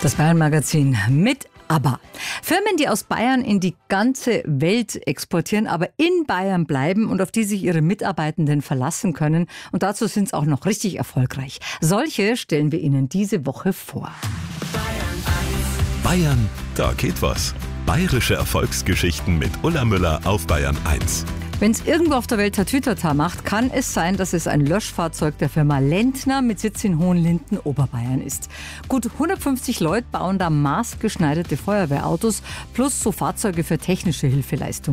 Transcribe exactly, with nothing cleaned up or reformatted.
Das Bayern-Magazin mit ABBA. Firmen, die aus Bayern in die ganze Welt exportieren, aber in Bayern bleiben und auf die sich ihre Mitarbeitenden verlassen können. Und dazu sind sie auch noch richtig erfolgreich. Solche stellen wir Ihnen diese Woche vor. Bayern, da geht was. Bayerische Erfolgsgeschichten mit Ulla Müller auf Bayern eins. Wenn es irgendwo auf der Welt Tatütata macht, kann es sein, dass es ein Löschfahrzeug der Firma Lentner mit Sitz in Hohenlinden, Oberbayern ist. Gut hundertfünfzig Leute bauen da maßgeschneiderte Feuerwehrautos plus so Fahrzeuge für technische Hilfeleistung.